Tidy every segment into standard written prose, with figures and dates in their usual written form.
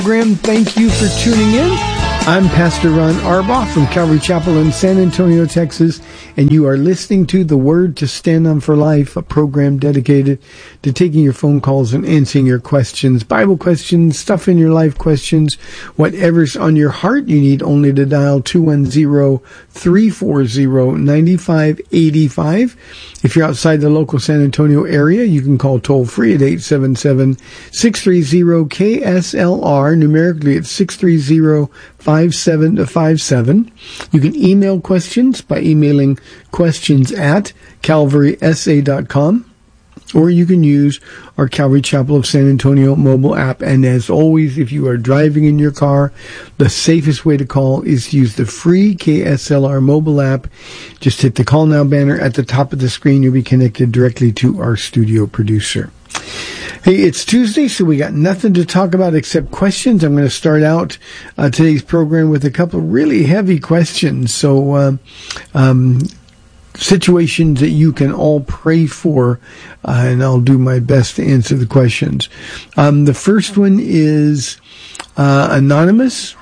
Program. Thank you for tuning in. I'm Pastor Ron Arbaugh from Calvary Chapel in San Antonio, Texas, and you are listening to The Word to Stand On for Life, a program dedicated to taking your phone calls and answering your questions, Bible questions, stuff in your life questions, whatever's on your heart. You need only to dial 210-340-9585. If you're outside the local San Antonio area, you can call toll-free at 877-630-KSLR. Numerically, it's 630-5757. You can email questions by emailing questions at calvarysa.com, or you can use our Calvary Chapel of San Antonio mobile app. And as always, if you are driving in your car, the safest way to call is to use the free KSLR mobile app. Just hit the Call Now banner at the top of the screen. You'll be connected directly to our studio producer. Hey, it's Tuesday, so we got nothing to talk about except questions. I'm going to start out today's program with a couple of really heavy questions. So, situations that you can all pray for, and I'll do my best to answer the questions. The first one is anonymous.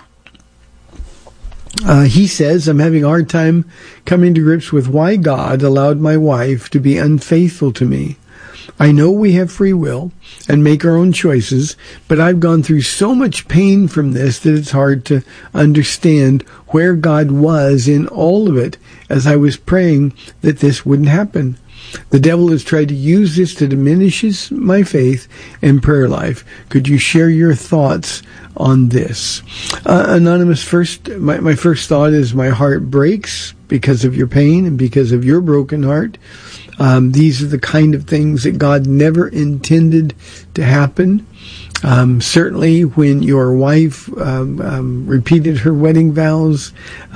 He says, I'm having a hard time coming to grips with why God allowed my wife to be unfaithful to me. I know we have free will and make our own choices, but I've gone through so much pain from this that it's hard to understand where God was in all of it as I was praying that this wouldn't happen. The devil has tried to use this to diminish my faith and prayer life. Could you share your thoughts on this? Anonymous, my first thought is my heart breaks because of your pain and because of your broken heart. These are the kind of things that God never intended to happen. Certainly when your wife repeated her wedding vows,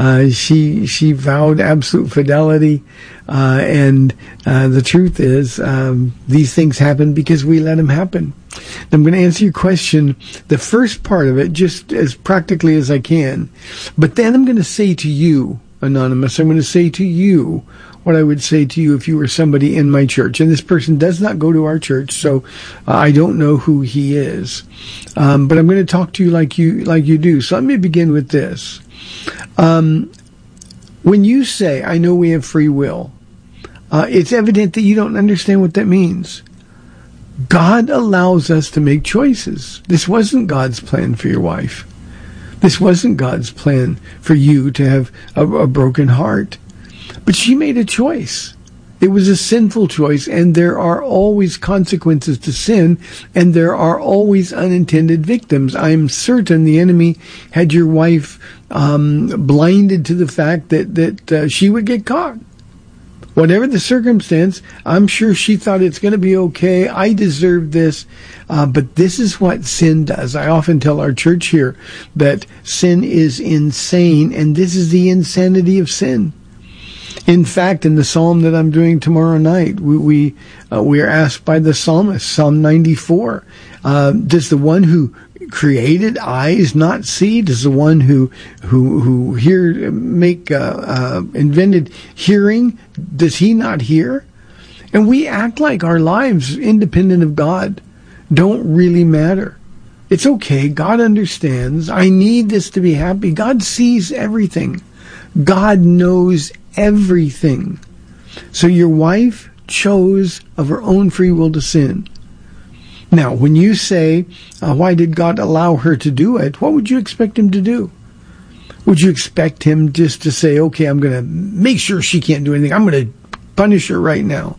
she vowed absolute fidelity. And the truth is, these things happen because we let them happen. I'm going to answer your question, the first part of it, just as practically as I can. But then I'm going to say to you, Anonymous, I'm going to say to you what I would say to you if you were somebody in my church. And this person does not go to our church, so I don't know who he is. But I'm going to talk to you like you do. So let me begin with this. When you say, I know we have free will, it's evident that you don't understand what that means. God allows us to make choices. This wasn't God's plan for your wife. This wasn't God's plan for you to have a broken heart. But she made a choice. It was a sinful choice, and there are always consequences to sin, and there are always unintended victims. I'm certain the enemy had your wife blinded to the fact that she would get caught. Whatever the circumstance, I'm sure she thought it's going to be okay. I deserve this. But this is what sin does. I often tell our church here that sin is insane, and this is the insanity of sin. In fact, in the psalm that I'm doing tomorrow night, we are asked by the psalmist, Psalm 94, does the one who created eyes not see? Does the one who invented hearing, does he not hear? And we act like our lives, independent of God, don't really matter. It's okay. God understands. I need this to be happy. God sees everything. God knows everything. So your wife chose of her own free will to sin. Now, when you say, why did God allow her to do it? What would you expect him to do? Would you expect him just to say, okay, I'm going to make sure she can't do anything. I'm going to punish her right now.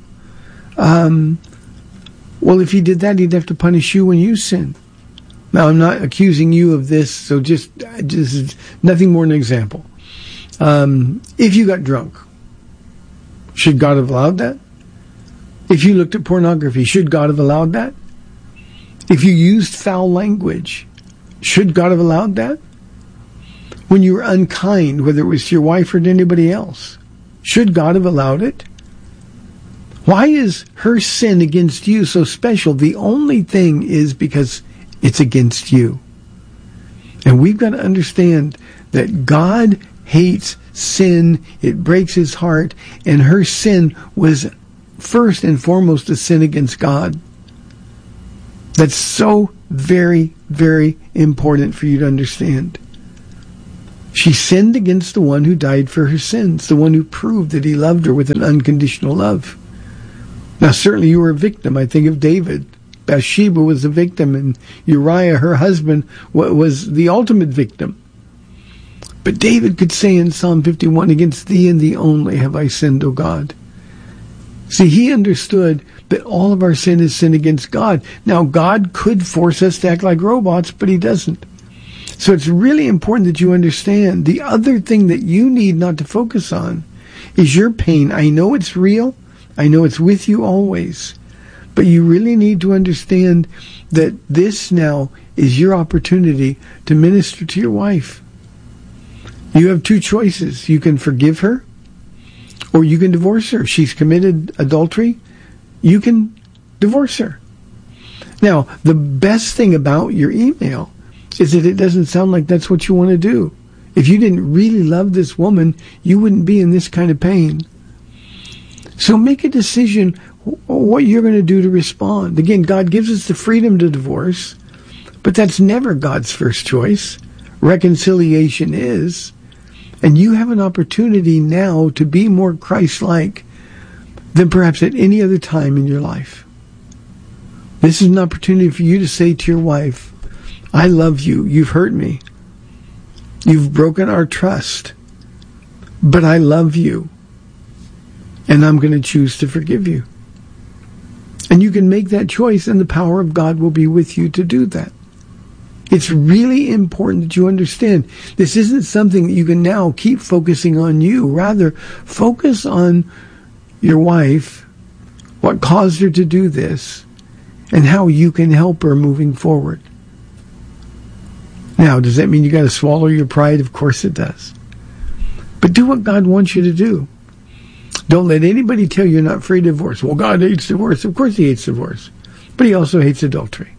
Well, if he did that, he'd have to punish you when you sin. Now, I'm not accusing you of this, so just nothing more than an example. If you got drunk, should God have allowed that? If you looked at pornography, should God have allowed that? If you used foul language, should God have allowed that? When you were unkind, whether it was to your wife or to anybody else, should God have allowed it? Why is her sin against you so special? The only thing is because it's against you. And we've got to understand that God hates sin. It breaks his heart. And her sin was first and foremost a sin against God. That's so very, very important for you to understand. She sinned against the one who died for her sins, the one who proved that he loved her with an unconditional love. Now, certainly you were a victim. I think of David. Bathsheba was a victim, and Uriah, her husband, was the ultimate victim. But David could say in Psalm 51, against thee and thee only have I sinned, O God. See, he understood that all of our sin is sin against God. Now, God could force us to act like robots, but he doesn't. So it's really important that you understand the other thing that you need not to focus on is your pain. I know it's real. I know it's with you always. But you really need to understand that this now is your opportunity to minister to your wife. You have two choices. You can forgive her, or you can divorce her. She's committed adultery. You can divorce her. Now, the best thing about your email is that it doesn't sound like that's what you want to do. If you didn't really love this woman, you wouldn't be in this kind of pain. So make a decision what you're going to do to respond. Again, God gives us the freedom to divorce, but that's never God's first choice. Reconciliation is. And you have an opportunity now to be more Christ-like than perhaps at any other time in your life. This is an opportunity for you to say to your wife, I love you. You've hurt me. You've broken our trust. But I love you. And I'm going to choose to forgive you. And you can make that choice, and the power of God will be with you to do that. It's really important that you understand this isn't something that you can now keep focusing on you. Rather, focus on your wife, what caused her to do this, and how you can help her moving forward. Now, does that mean you got to swallow your pride? Of course it does. But do what God wants you to do. Don't let anybody tell you you're not free to divorce. Well, God hates divorce. Of course he hates divorce. But he also hates adultery.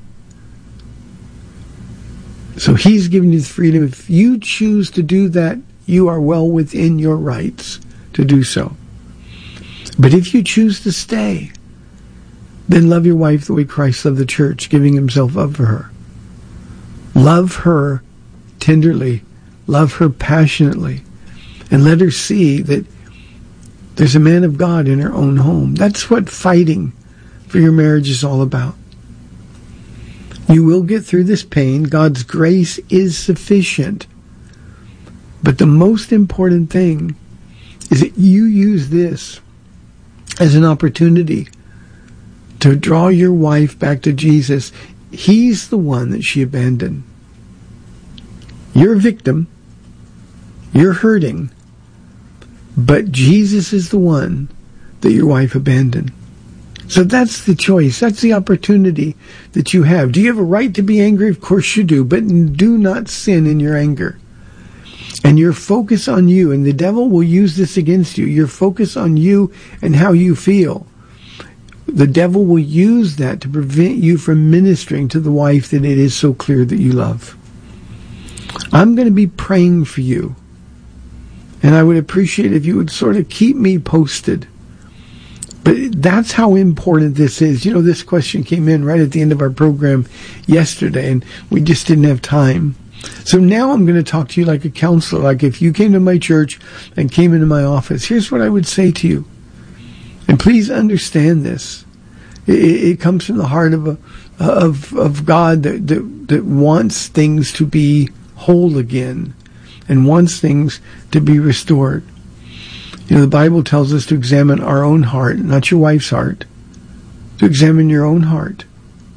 So he's giving you the freedom. If you choose to do that, you are well within your rights to do so. But if you choose to stay, then love your wife the way Christ loved the church, giving himself up for her. Love her tenderly. Love her passionately. And let her see that there's a man of God in her own home. That's what fighting for your marriage is all about. You will get through this pain. God's grace is sufficient. But the most important thing is that you use this as an opportunity to draw your wife back to Jesus. He's the one that she abandoned. You're a victim. You're hurting. But Jesus is the one that your wife abandoned. So that's the choice. That's the opportunity that you have. Do you have a right to be angry? Of course you do. But do not sin in your anger. And your focus on you, and the devil will use this against you, your focus on you and how you feel. The devil will use that to prevent you from ministering to the wife that it is so clear that you love. I'm going to be praying for you. And I would appreciate if you would sort of keep me posted. But that's how important this is. You know, this question came in right at the end of our program yesterday, and we just didn't have time. So now I'm going to talk to you like a counselor. Like if you came to my church and came into my office, here's what I would say to you. And please understand this. It comes from the heart of God that wants things to be whole again and wants things to be restored. You know, the Bible tells us to examine our own heart, not your wife's heart. To examine your own heart.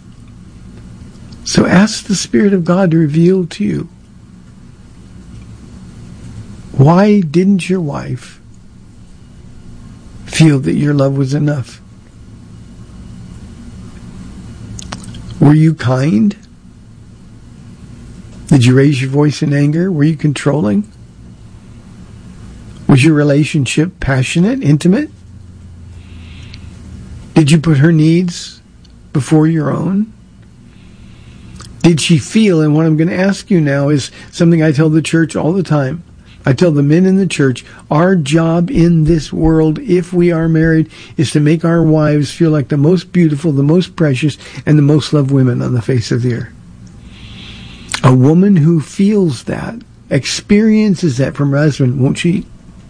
So ask the Spirit of God to reveal to you, why didn't your wife feel that your love was enough? Were you kind? Did you raise your voice in anger? Were you controlling? Was your relationship passionate, intimate? Did you put her needs before your own? Did she feel, and what I'm going to ask you now is something I tell the church all the time. I tell the men in the church, our job in this world, if we are married, is to make our wives feel like the most beautiful, the most precious, and the most loved women on the face of the earth. A woman who feels that, experiences that from her husband, won't she?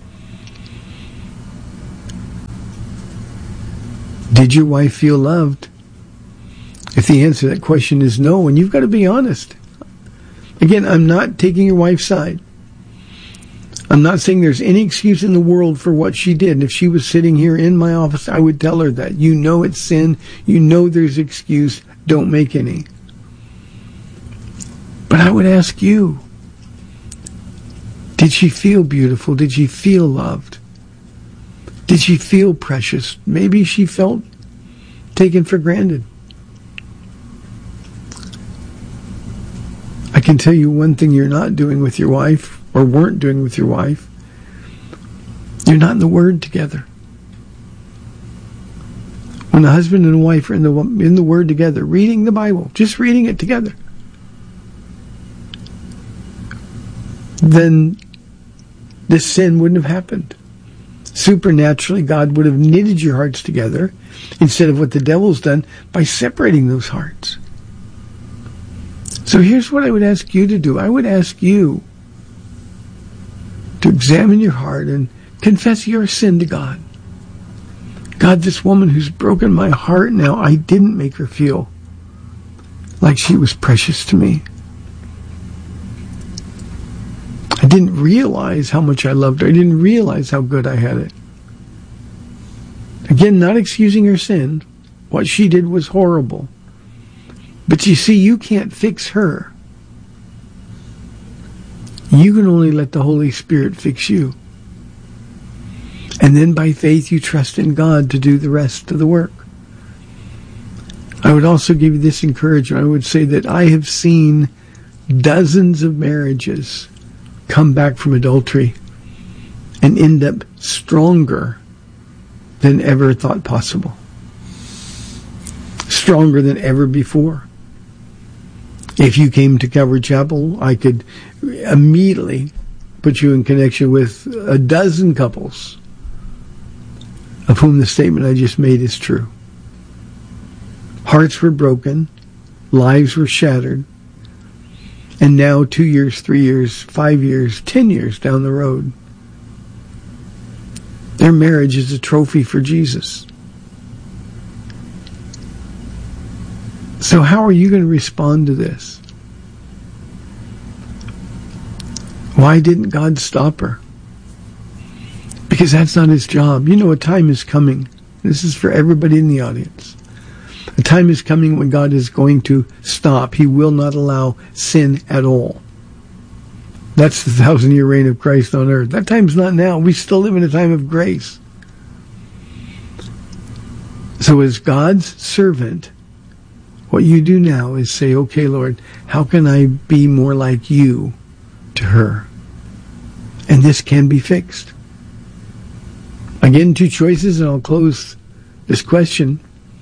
Did your wife feel loved? If the answer to that question is no, and you've got to be honest. Again, I'm not taking your wife's side. I'm not saying there's any excuse in the world for what she did. And if she was sitting here in my office, I would tell her that. You know it's sin. You know there's excuse. Don't make any. But I would ask you, did she feel beautiful? Did she feel loved? Did she feel precious? Maybe she felt taken for granted. I can tell you one thing you're not doing with your wife, or weren't doing with your wife. You're not in the Word together. When a husband and a wife are in the Word together, reading the Bible, just reading it together, then this sin wouldn't have happened. Supernaturally, God would have knitted your hearts together instead of what the devil's done by separating those hearts. So here's what I would ask you to do. I would ask you to examine your heart and confess your sin to God. God, this woman who's broken my heart now, I didn't make her feel like she was precious to me. I didn't realize how much I loved her. I didn't realize how good I had it. Again, not excusing her sin. What she did was horrible. But you see, you can't fix her. You can only let the Holy Spirit fix you. And then by faith you trust in God to do the rest of the work. I would also give you this encouragement. I would say that I have seen dozens of marriages come back from adultery and end up stronger than ever thought possible. Stronger than ever before. If you came to Calvary Chapel, I could immediately put you in connection with a dozen couples of whom the statement I just made is true. Hearts were broken, lives were shattered, and now 2 years, 3 years, 5 years, 10 years down the road, their marriage is a trophy for Jesus. So how are you going to respond to this? Why didn't God stop her? Because that's not his job. You know, a time is coming. This is for everybody in the audience. A time is coming when God is going to stop. He will not allow sin at all. That's the 1,000-year reign of Christ on earth. That time's not now. We still live in a time of grace. So as God's servant, what you do now is say, okay, Lord, how can I be more like you to her? And this can be fixed. Again, 2 choices, and I'll close this question.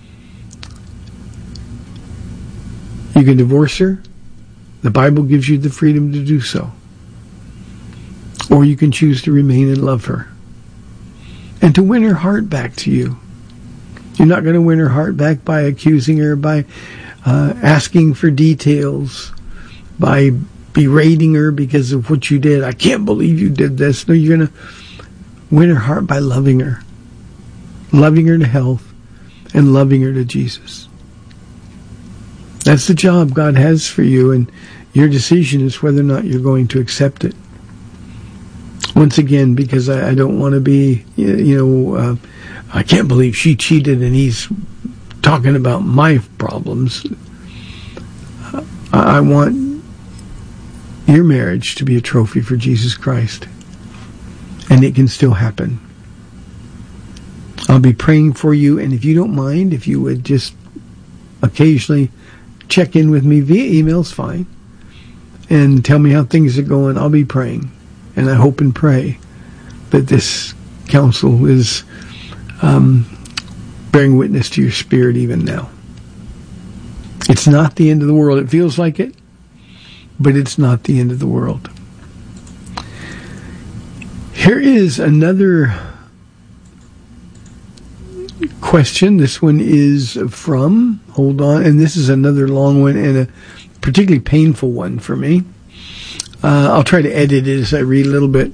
You can divorce her. The Bible gives you the freedom to do so. Or you can choose to remain and love her. And to win her heart back to you. You're not going to win her heart back by accusing her, by asking for details, by berating her because of what you did. I can't believe you did this. No, you're going to win her heart by loving her to health, and loving her to Jesus. That's the job God has for you, and your decision is whether or not you're going to accept it. Once again, because I don't want to be, I can't believe she cheated and he's talking about my problems. I want your marriage to be a trophy for Jesus Christ. And it can still happen. I'll be praying for you, and if you don't mind, if you would just occasionally check in with me via email's fine, and tell me how things are going. I'll be praying, and I hope and pray that this counsel is bearing witness to your spirit even now. It's not the end of the world. It feels like it, but it's not the end of the world. Here is another question. This one is from, hold on, and this is another long one and a particularly painful one for me. I'll try to edit it as I read a little bit.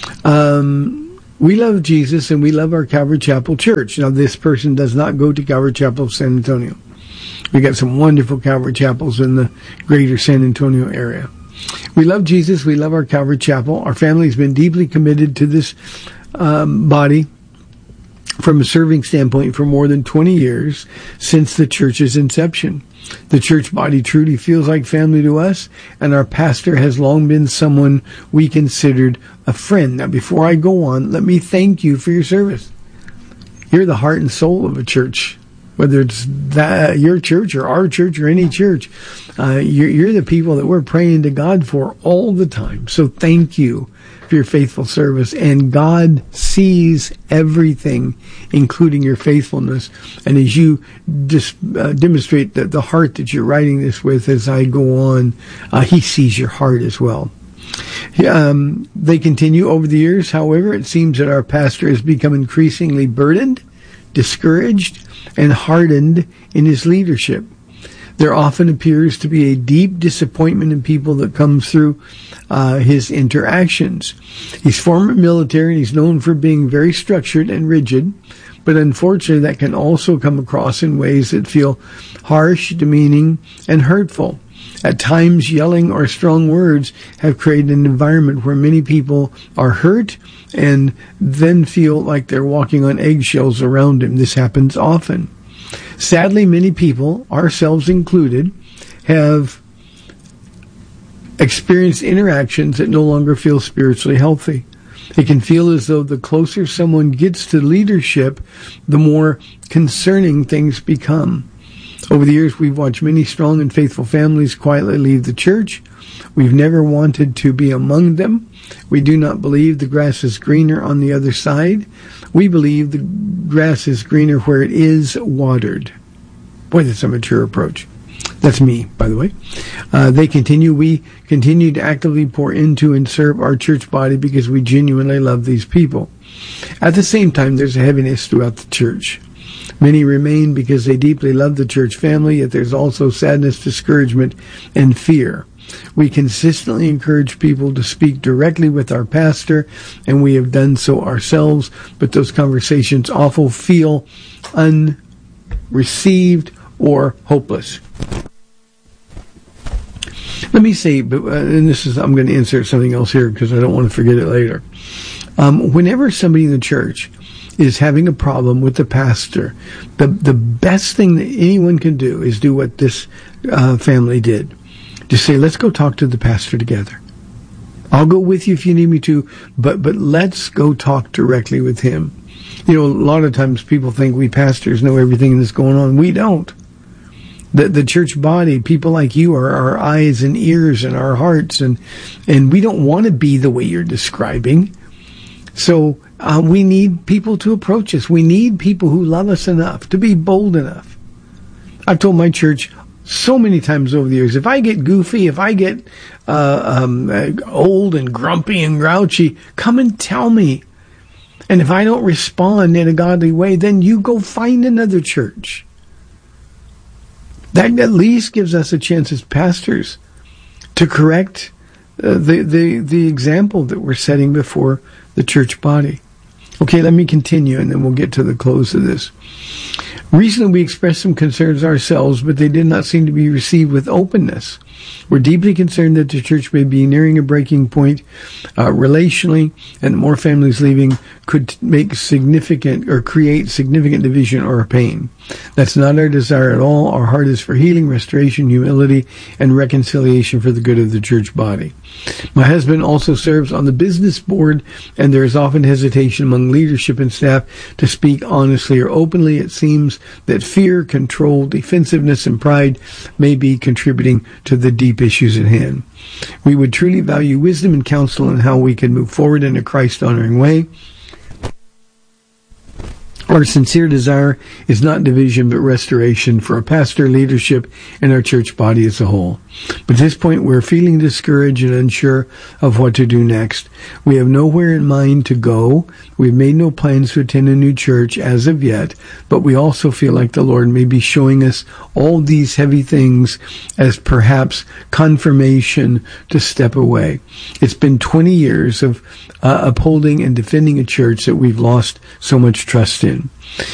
We love Jesus and we love our Calvary Chapel Church. Now, this person does not go to Calvary Chapel of San Antonio. We got some wonderful Calvary Chapels in the greater San Antonio area. We love Jesus. We love our Calvary Chapel. Our family has been deeply committed to this body from a serving standpoint for more than 20 years since the church's inception. The church body truly feels like family to us, and our pastor has long been someone we considered a friend. Now, before I go on, let me thank you for your service. You're the heart and soul of a church, whether it's your church or our church or any church. You're the people that we're praying to God for all the time. So thank you for your faithful service, and God sees everything, including your faithfulness. And as you demonstrate the heart that you're writing this with as I go on, He sees your heart as well. They continue over the years. However, it seems that our pastor has become increasingly burdened, discouraged, and hardened in his leadership. There often appears to be a deep disappointment in people that comes through his interactions. He's former military and he's known for being very structured and rigid, but unfortunately that can also come across in ways that feel harsh, demeaning, and hurtful. At times, yelling or strong words have created an environment where many people are hurt and then feel like they're walking on eggshells around him. This happens often. Sadly, many people, ourselves included, have experienced interactions that no longer feel spiritually healthy. It can feel as though the closer someone gets to leadership, the more concerning things become. Over the years, we've watched many strong and faithful families quietly leave the church. We've never wanted to be among them. We do not believe the grass is greener on the other side. We believe the grass is greener where it is watered. Boy, that's a mature approach. That's me, by the way. We continue to actively pour into and serve our church body because we genuinely love these people. At the same time, there's a heaviness throughout the church. Many remain because they deeply love the church family, yet there's also sadness, discouragement, and fear. We consistently encourage people to speak directly with our pastor, and we have done so ourselves, but those conversations often feel unreceived or hopeless. Let me say, and I'm going to insert something else here because I don't want to forget it later. Whenever somebody in the church is having a problem with the pastor, the best thing that anyone can do is do what this family did. Just say, let's go talk to the pastor together. I'll go with you if you need me to, but let's go talk directly with him. You know, a lot of times people think we pastors know everything that's going on. We don't. The church body, people like you are our eyes and ears and our hearts, and we don't want to be the way you're describing. So we need people to approach us. We need people who love us enough to be bold enough. I've told my church so many times over the years, if I get goofy, if I get old and grumpy and grouchy, come and tell me. And if I don't respond in a godly way, then you go find another church. That at least gives us a chance as pastors to correct the example that we're setting before the church body. Okay, let me continue, and then we'll get to the close of this. Recently, we expressed some concerns ourselves, but they did not seem to be received with openness. We're deeply concerned that the church may be nearing a breaking point relationally, and more families leaving could make significant or create significant division or pain. That's not our desire at all. Our heart is for healing, restoration, humility, and reconciliation for the good of the church body. My husband also serves on the business board, and there is often hesitation among leadership and staff to speak honestly or openly. It seems that fear, control, defensiveness, and pride may be contributing to the deep issues at hand. We would truly value wisdom and counsel on how we can move forward in a Christ-honoring way. Our sincere desire is not division, but restoration for our pastor, leadership, and our church body as a whole. But at this point, we're feeling discouraged and unsure of what to do next. We have nowhere in mind to go. We've made no plans to attend a new church as of yet, but we also feel like the Lord may be showing us all these heavy things as perhaps confirmation to step away. It's been 20 years of upholding and defending a church that we've lost so much trust in.